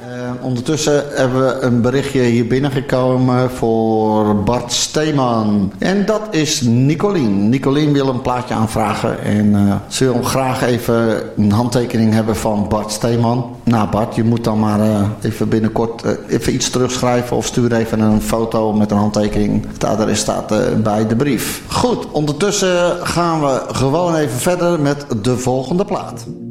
Ondertussen hebben we een berichtje hier binnengekomen voor Bart Steeman. En dat is Nicolien. Nicolien wil een plaatje aanvragen en ze wil graag even een handtekening hebben van Bart Steeman. Nou Bart, je moet dan maar even binnenkort even iets terugschrijven of stuur even een foto met een handtekening. Het adres staat bij de brief. Goed, ondertussen gaan we gewoon even verder met de volgende plaat.